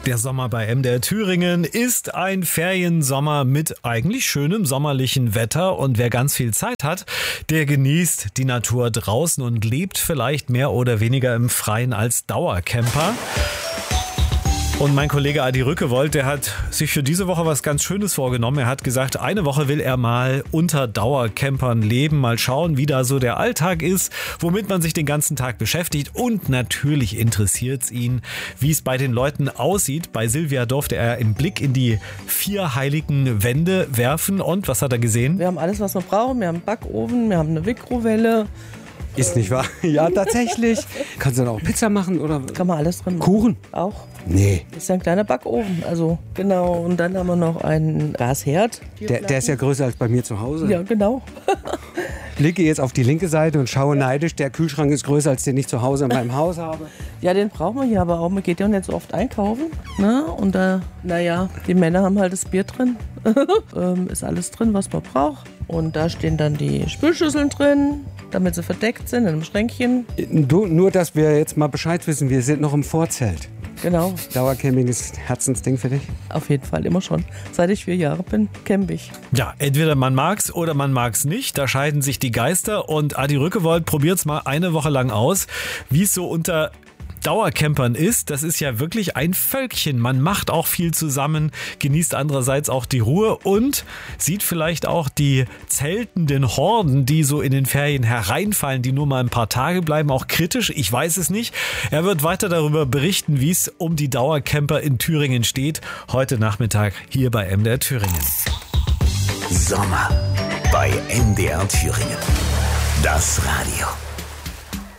Der Sommer bei MDR Thüringen ist ein Feriensommer mit eigentlich schönem sommerlichen Wetter und wer ganz viel Zeit hat, der genießt die Natur draußen und lebt vielleicht mehr oder weniger im Freien als Dauercamper. Und mein Kollege Adi Rückewold, der hat sich für diese Woche was ganz Schönes vorgenommen. Er hat gesagt, eine Woche will er mal unter Dauercampern leben, mal schauen, wie da so der Alltag ist, womit man sich den ganzen Tag beschäftigt. Und natürlich interessiert es ihn, wie es bei den Leuten aussieht. Bei Silvia durfte er einen Blick in die 4 heiligen Wände werfen. Und was hat er gesehen? Wir haben alles, was wir brauchen. Wir haben einen Backofen, wir haben eine Mikrowelle. Ist nicht wahr? Ja, tatsächlich. Kannst du dann auch Pizza machen oder? Kann man alles drin machen. Kuchen? Auch. Nee. Das ist ja ein kleiner Backofen. Also genau. Und dann haben wir noch einen Gasherd. Der ist ja größer als bei mir zu Hause. Ja, genau. Blicke jetzt auf die linke Seite und schaue neidisch. Der Kühlschrank ist größer, als den ich zu Hause in meinem Haus habe. Ja, den brauchen wir hier aber auch. Man geht ja nicht so oft einkaufen. Ne? Und die Männer haben halt das Bier drin. Ist alles drin, was man braucht. Und da stehen dann die Spülschüsseln drin, damit sie verdeckt sind in einem Schränkchen. Nur, dass wir jetzt mal Bescheid wissen, wir sind noch im Vorzelt. Genau. Dauercamping ist ein Herzensding für dich? Auf jeden Fall, immer schon. Seit ich 4 Jahre bin, camp ich. Ja, entweder man mag's oder man mag's nicht. Da scheiden sich die Geister. Und Adi Rückewold probiert's mal eine Woche lang aus, wie es so unter Dauercampern ist. Das ist ja wirklich ein Völkchen. Man macht auch viel zusammen, genießt andererseits auch die Ruhe und sieht vielleicht auch die zeltenden Horden, die so in den Ferien hereinfallen, die nur mal ein paar Tage bleiben, auch kritisch. Ich weiß es nicht. Er wird weiter darüber berichten, wie es um die Dauercamper in Thüringen steht. Heute Nachmittag hier bei MDR Thüringen. Sommer bei MDR Thüringen. Das Radio.